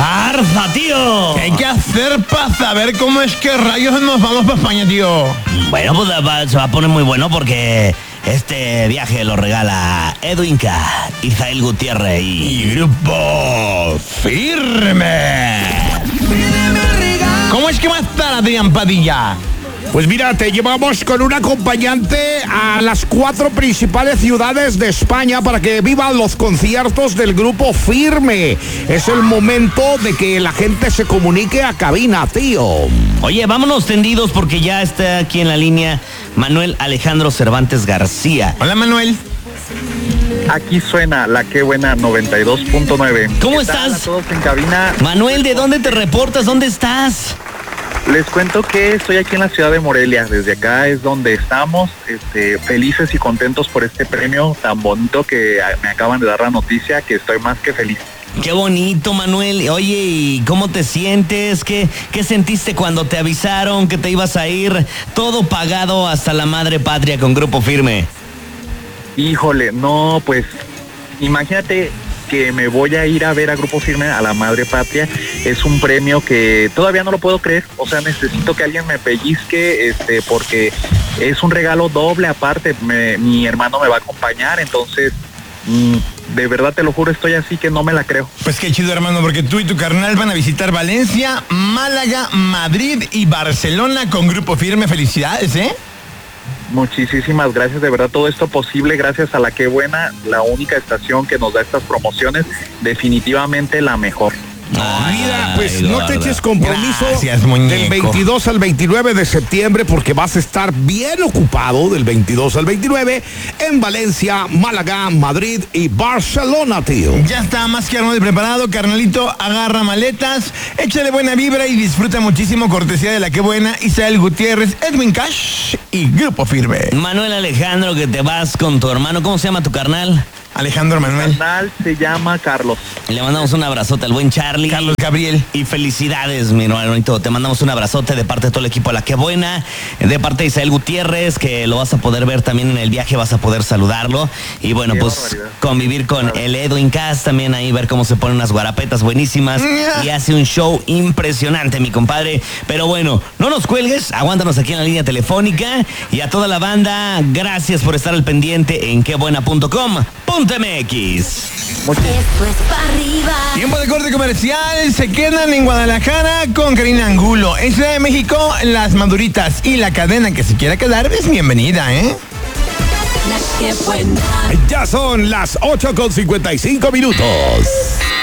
¡Arza, tío! ¿Qué hay que hacer para saber cómo es que rayos nos vamos para España, tío? Bueno, pues se va a poner muy bueno porque este viaje lo regala Edwin K, Isael Gutiérrez Y Grupo Firme. ¿Cómo es que va a estar Adrián Padilla? Pues mira, te llevamos con un acompañante a las 4 principales ciudades de España para que vivan los conciertos del Grupo Firme. Es el momento de que la gente se comunique a cabina, tío. Oye, vámonos tendidos porque ya está aquí en la línea Manuel Alejandro Cervantes García. Hola, Manuel. Aquí suena la que buena 92.9. ¿Cómo ¿Qué tal estás? a todos en cabina? Manuel, ¿de dónde te reportas? ¿Dónde estás? Les cuento que estoy aquí en la ciudad de Morelia. Desde acá es donde estamos, felices y contentos por este premio tan bonito que me acaban de dar la noticia, que estoy más que feliz. Qué bonito, Manuel. Oye, ¿y cómo te sientes? ¿Qué sentiste cuando te avisaron que te ibas a ir todo pagado hasta la madre patria con Grupo Firme? Híjole, no, pues imagínate que me voy a ir a ver a Grupo Firme a la madre patria. Es un premio que todavía no lo puedo creer, o sea, necesito que alguien me pellizque, porque es un regalo doble aparte. Mi hermano me va a acompañar, entonces de verdad te lo juro, estoy así que no me la creo. Pues qué chido, hermano, porque tú y tu carnal van a visitar Valencia, Málaga, Madrid y Barcelona con Grupo Firme. Felicidades, ¿eh? Muchísimas gracias, de verdad todo esto posible gracias a La Qué Buena, la única estación que nos da estas promociones, definitivamente la mejor. Mira, pues no te eches compromiso. Gracias, muñeco. Del 22 al 29 de septiembre porque vas a estar bien ocupado del 22 al 29 en Valencia, Málaga, Madrid y Barcelona, tío. Ya está más que armado y preparado, carnalito. Agarra maletas, échale buena vibra y disfruta muchísimo. Cortesía de La Qué Buena, Isael Gutiérrez, Edwin Cash y Grupo Firme. Manuel Alejandro, que te vas con tu hermano. ¿Cómo se llama tu carnal? Alejandro Mi Manuel. canal se llama Carlos. Le mandamos un abrazote al buen Charlie. Carlos Gabriel. Y felicidades, mi hermanito. Te mandamos un abrazote de parte de todo el equipo de La Qué Buena, de parte de Isael Gutiérrez, que lo vas a poder ver también en el viaje, vas a poder saludarlo. Y bueno, Qué pues barbaridad. convivir con el Edwin Cass también ahí, ver cómo se ponen unas guarapetas buenísimas. Y hace un show impresionante, mi compadre. Pero bueno, no nos cuelgues, aguántanos aquí en la línea telefónica. Y a toda la banda, gracias por estar al pendiente en quebuena.com.mx. Esto es para arriba. Tiempo de corte comercial. Se quedan en Guadalajara con Karina Angulo. En Ciudad de México, Las Maduritas y la cadena que se quiera quedar es bienvenida, ¿eh? La que buena. Ya son las 8:55 minutos.